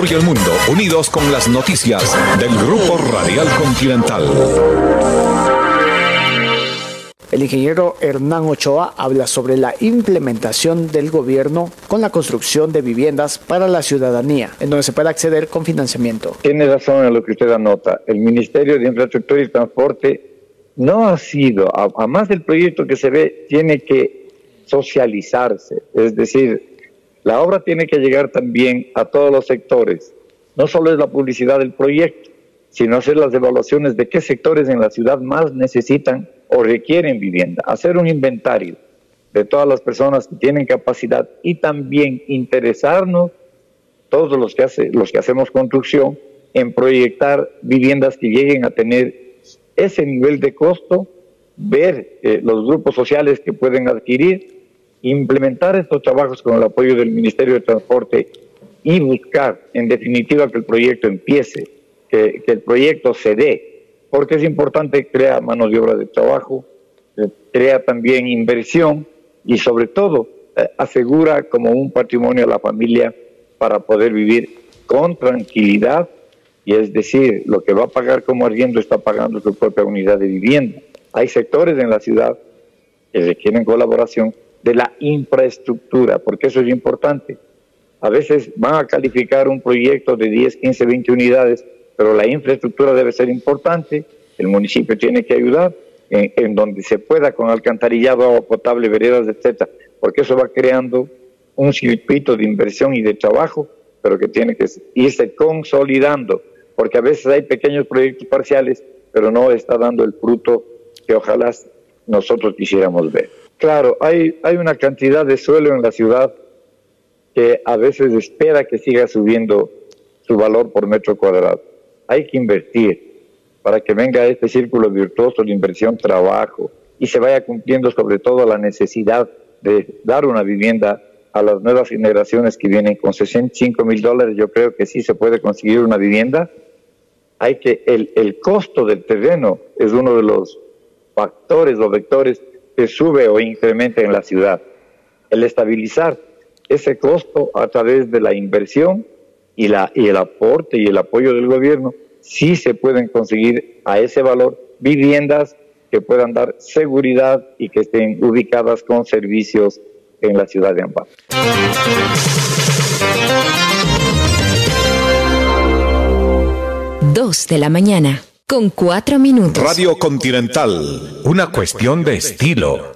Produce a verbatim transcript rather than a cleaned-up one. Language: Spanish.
Ecuador y el mundo, unidos con las noticias del Grupo Radial Continental. El ingeniero Hernán Ochoa habla sobre la implementación del gobierno con la construcción de viviendas para la ciudadanía, en donde se puede acceder con financiamiento. Tiene razón en lo que usted anota. El Ministerio de Infraestructura y Transporte no ha sido, además del proyecto que se ve, tiene que socializarse. Es decir, la obra tiene que llegar también a todos los sectores. No solo es la publicidad del proyecto, sino hacer las evaluaciones de qué sectores en la ciudad más necesitan o requieren vivienda, hacer un inventario de todas las personas que tienen capacidad y también interesarnos, todos los que, hace, los que hacemos construcción, en proyectar viviendas que lleguen a tener ese nivel de costo, ver eh, los grupos sociales que pueden adquirir, implementar estos trabajos con el apoyo del Ministerio de Transporte y buscar, en definitiva, que el proyecto empiece, que, que el proyecto se dé, porque es importante crear manos de obra de trabajo, eh, crea también inversión y sobre todo eh, asegura como un patrimonio a la familia para poder vivir con tranquilidad, y es decir, lo que va a pagar como arriendo está pagando su propia unidad de vivienda. Hay sectores en la ciudad que requieren colaboración de la infraestructura, porque eso es importante. A veces van a calificar un proyecto de diez, quince, veinte unidades, pero la infraestructura debe ser importante, el municipio tiene que ayudar en, en donde se pueda, con alcantarillado, agua potable, veredas, etcétera, porque eso va creando un circuito de inversión y de trabajo, pero que tiene que irse consolidando, porque a veces hay pequeños proyectos parciales, pero no está dando el fruto que ojalá nosotros quisiéramos ver. Claro, hay, hay una cantidad de suelo en la ciudad que a veces espera que siga subiendo su valor por metro cuadrado. Hay que invertir para que venga este círculo virtuoso de inversión, trabajo, y se vaya cumpliendo sobre todo la necesidad de dar una vivienda a las nuevas generaciones que vienen con sesenta y cinco mil dólares. Yo creo que sí se puede conseguir una vivienda. Hay que, el, el costo del terreno es uno de los factores o vectores que sube o incrementa en la ciudad. El estabilizar ese costo a través de la inversión y, la, y el aporte y el apoyo del gobierno, sí se pueden conseguir a ese valor viviendas que puedan dar seguridad y que estén ubicadas con servicios en la ciudad de Ambato. Dos de la mañana, con cuatro minutos. Radio Continental, una cuestión de estilo.